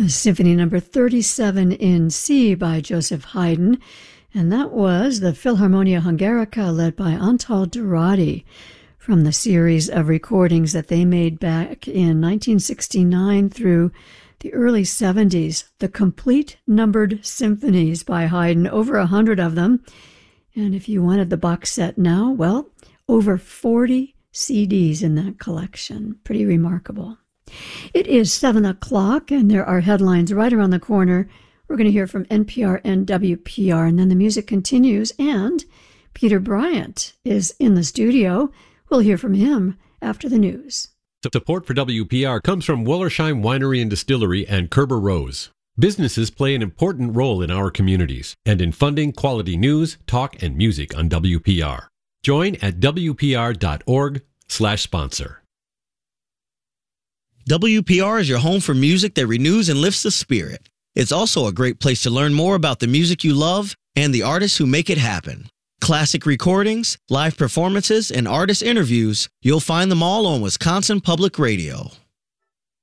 Symphony Number 37 in C by Joseph Haydn, and that was the Philharmonia Hungarica led by Antal Dorati from the series of recordings that they made back in 1969 through the early 70s, the complete numbered symphonies by Haydn, over 100 of them. And if you wanted the box set now, well, over 40 CDs in that collection. Pretty remarkable. It is 7 o'clock, and there are headlines right around the corner. We're going to hear from NPR and WPR, and then the music continues, and Peter Bryant is in the studio. We'll hear from him after the news. Support for WPR comes from Wollersheim Winery and Distillery and Kerber Rose. Businesses play an important role in our communities and in funding quality news, talk, and music on WPR. Join at WPR.org/sponsor. WPR is your home for music that renews and lifts the spirit. It's also a great place to learn more about the music you love and the artists who make it happen. Classic recordings, live performances, and artist interviews, you'll find them all on Wisconsin Public Radio.